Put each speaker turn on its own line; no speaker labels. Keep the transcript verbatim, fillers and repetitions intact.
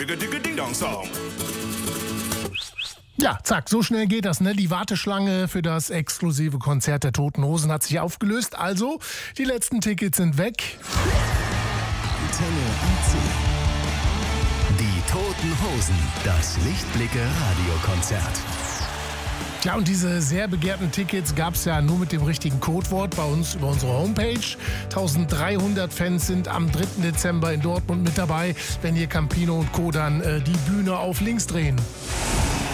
Digga-digga-ding-dong-Song.
Ja, zack, so schnell geht das, ne? Die Warteschlange für das exklusive Konzert der Toten Hosen hat sich aufgelöst. Also, die letzten Tickets sind weg.
Antenne A C. Die Toten Hosen, das Lichtblicke-Radiokonzert.
Ja, und diese sehr begehrten Tickets gab es ja nur mit dem richtigen Codewort bei uns über unsere Homepage. dreizehnhundert Fans sind am dritten Dezember in Dortmund mit dabei, wenn hier Campino und Co. dann äh, die Bühne auf links drehen.